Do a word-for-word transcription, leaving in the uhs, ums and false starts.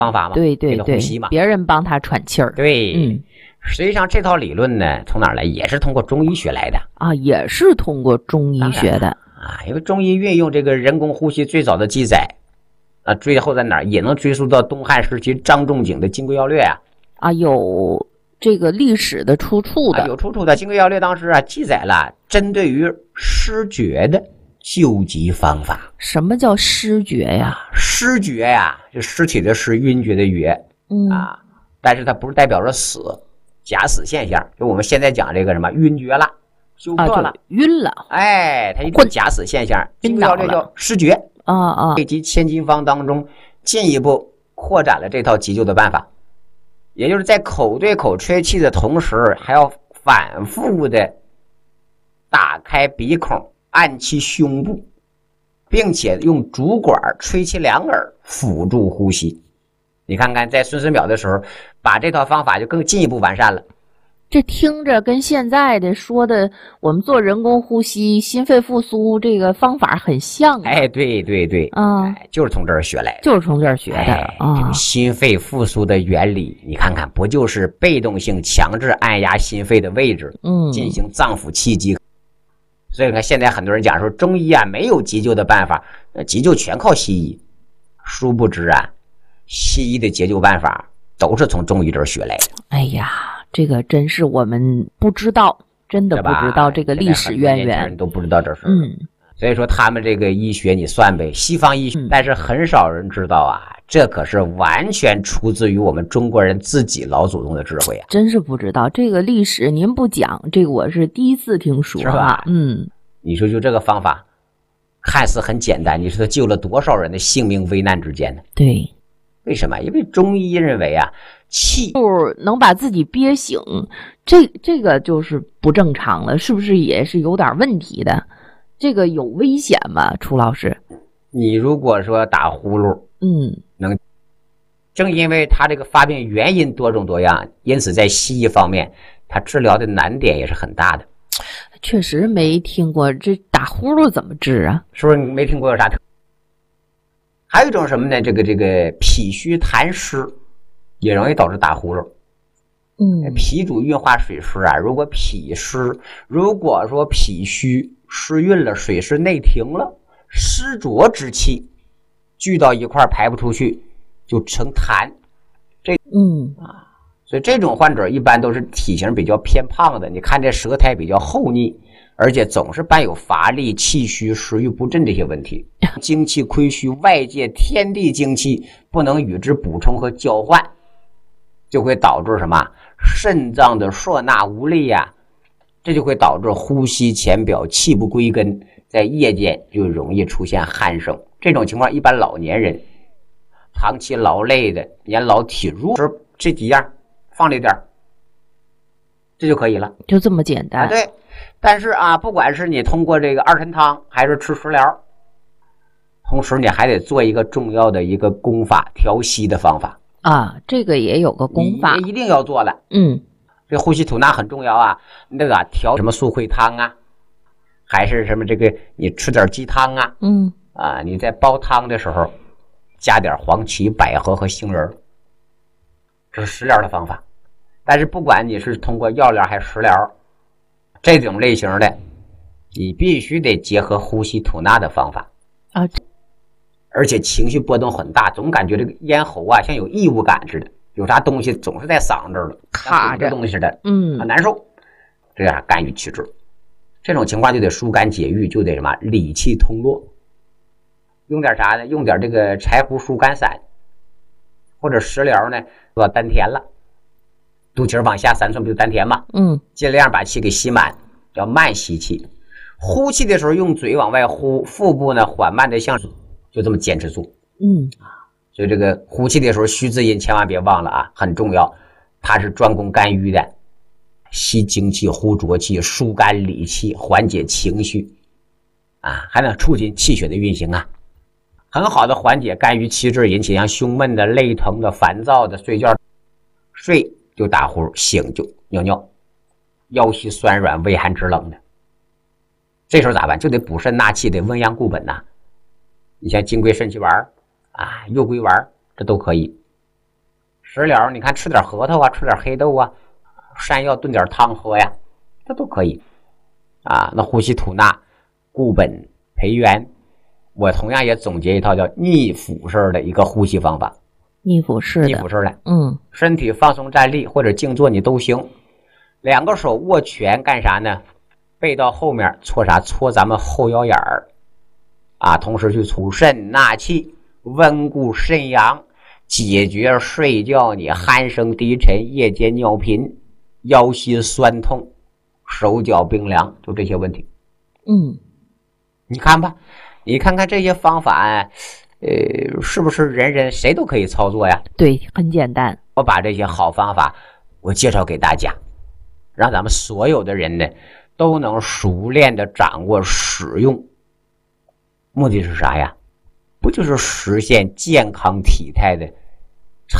方法嘛， 对对对， 呼吸嘛， 别人帮他喘气儿。 对， 嗯， 实际上这套理论呢，从哪儿来？也是通过中医学来的啊，也是通过中医学的啊，因为中医运用这个人工呼吸最早的记载啊，最后在哪儿？也能追溯到东汉时期张仲景的《金匮要略》啊。 啊，有这个历史的出处的， 啊、有出处的《金匮要略》当时啊记载了针对于失觉的救急方法。 什么叫失觉呀？ 失觉呀，就尸体的尸，晕厥的厥， 嗯啊，但是它不是代表着死，假死现象。就我们现在讲这个什么晕厥了、休克了、 啊、晕了， 哎，它一种假死现象。金匮要略叫失觉啊啊， 以及千金方当中进一步扩展了这套急救的办法，也就是在口对口吹气的同时，还要反复的打开鼻孔，按其胸部，并且用竹管吹其两耳，辅助呼吸。你看看，在孙思邈的时候，把这套方法就更进一步完善了。 这听着跟现在的说的我们做人工呼吸、心肺复苏这个方法很像啊。 哎，对对对， 啊、 哎，就是从这儿学来的， 就是从这儿学的哎啊、 这个心肺复苏的原理，你看看，不就是被动性强制按压心肺的位置， 嗯， 进行脏腑气机。所以你看，现在很多人讲说中医啊没有急救的办法，那急救全靠西医。殊不知啊，西医的急救办法都是从中医这儿学来的。 哎呀，这个真是我们不知道，真的不知道这个历史渊源， 人都不知道这事。 嗯， 所以说他们这个医学你算呗，西方医学， 嗯、 但是很少人知道啊，这可是完全出自于我们中国人自己老祖宗的智慧啊！ 真是不知道这个历史，您不讲，这个我是第一次听说， 是吧？ 嗯， 你说就这个方法，看似很简单，你说他救了多少人的性命危难之间呢？ 对， 为什么？因为中医认为啊，气就是能把自己憋醒，这这个就是不正常了，是不是也是有点问题的？这个有危险吗？楚老师， 你如果说打呼噜， 嗯， 能，正因为它这个发病原因多种多样，因此在西医方面，它治疗的难点也是很大的。 确实没听过这打呼噜怎么治啊？ 是不是你没听过有啥特？还有一种什么呢？这个这个脾虚痰湿也容易导致打呼噜。 嗯， 脾主运化水湿啊，如果脾湿，如果说脾虚湿运了，水湿内停了，湿浊之气聚到一块排不出去，就成痰。这嗯啊，所以这种患者一般都是体型比较偏胖的，你看这舌苔比较厚腻，而且总是伴有乏力、气虚、食欲不振这些问题。精气亏虚，外界天地精气不能与之补充和交换，就会导致什么？肾脏的摄纳无力呀、啊，这就会导致呼吸浅表、气不归根，在夜间就容易出现鼾声。这种情况一般老年人长期劳累的、年老体弱，这几样放了一点，这就可以了， 就这么简单。 啊、对，但是啊，不管是你通过这个二陈汤，还是吃食疗，同时你还得做一个重要的一个功法，调息的方法。 啊，这个也有个功法， 一定要做的。 嗯， 这呼吸吐纳很重要啊。那个、啊、调什么素会汤啊，还是什么这个你吃点鸡汤啊， 嗯啊，你在煲汤的时候加点黄芪、百合和杏仁，这是食疗的方法。但是不管你是通过药疗还是食疗，这种类型的，你必须得结合呼吸吐纳的方法啊。 而且情绪波动很大，总感觉这个咽喉啊像有异物感似的，有啥东西总是在嗓子这儿了， 卡着东西似的， 嗯， 很难受。这样肝郁气滞，这种情况就得疏肝解郁，就得什么理气通络。用点啥呢？用点这个柴胡疏肝散，或者食疗呢，做丹田了，肚脐往下三寸不就丹田嘛？ 嗯， 尽量把气给吸满，要慢吸气。呼气的时候用嘴往外呼，腹部呢缓慢的向上。就这么坚持住， 嗯， 所以这个呼气的时候虚字音千万别忘了啊，很重要，它是专攻肝郁的，吸精气、呼浊气、疏肝理气、缓解情绪啊，还能促进气血的运行啊，很好的缓解肝郁气滞引起像胸闷的、肋疼的、烦躁的，睡觉睡就打呼，醒就尿尿，腰膝酸软、畏寒肢冷的，这时候咋办？就得补肾纳气，得温阳固本呐、啊。你像金匮肾气丸啊、右归丸，这都可以。 食疗你看吃点核桃啊，吃点黑豆啊，山药炖点汤喝呀，这都可以啊。那呼吸吐纳固本培元，我同样也总结一套叫逆腹式的一个呼吸方法。 逆腹式的， 逆腹式的， 嗯， 身体放松站立或者静坐你都行。两个手握拳干啥呢？背到后面搓啥？搓咱们后腰眼儿啊，同时去储肾纳气，温故肾阳，解决睡觉你鼾声低沉、夜间尿频、腰膝酸痛、手脚冰凉，就这些问题。 嗯， 你看吧，你看看这些方法，呃，是不是人人谁都可以操作呀？ 对，很简单。 我把这些好方法我介绍给大家，让咱们所有的人呢都能熟练的掌握使用。目的是啥呀？不就是实现健康体态的